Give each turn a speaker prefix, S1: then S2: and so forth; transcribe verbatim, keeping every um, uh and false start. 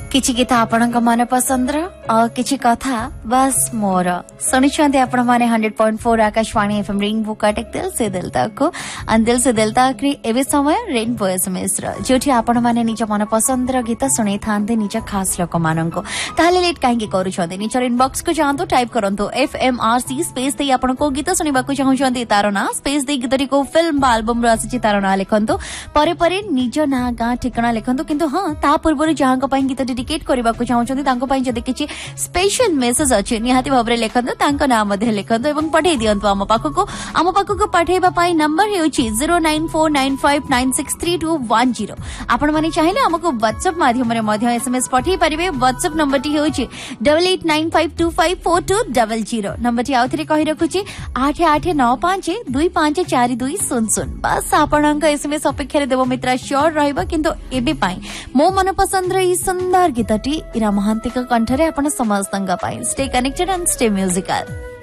S1: किछि गीत आपणक मन पसंद और किछि कथा बस मोर शुणुंट आपण मैंने hundred point four Akashvani FM rainbow Cuttack दिल से दिल तक को दिल से दिल तक एवं समय रेनबो एसएमएस जो आपण मैंने निज मन पसंद गीत शुणी था निज खास लोक मान ताले लेट कहीं करुँच निजर इनबॉक्स को जातु टाइप करूँ F M R C space दे आपण को गीत शुणा चाहते तार ना स्पेस दे गीत को फिल्म आल्बम आसी तार ना लिखु परे परे निज ना गाँ ठिकाना लिखु किंतु हाँ ता पूर्व जहाँ गीत डेडिकेट करने को चाहते जदि किसी स्पेशल मेसेज अच्छे निहाती भाव में लिखु नाम लिखु और पठे दिंतु आम पाखक आम पाखक पठेबा नंबर होची zero nine four nine five nine six three to one zero आपण मैंने चाहिए आमको व्हाट्सएप माध्यम एसएमएस पठे पारे व्हाट्सएप नंबर टी होची double eight nine five to five four to double zero number T आउे कही रखुची आठ आठ नौ पांच दुई पांच चार दुई शून्य शून्य बस आपण एसएमएस अपेक्षा देव मित्रा श्योर रहिबा किंतु एबे पाई मो मन पसंद रे सुंदर गीतटी इरा महांती कंठरे आपण समस्तंगा पाई stay connected and stay musical.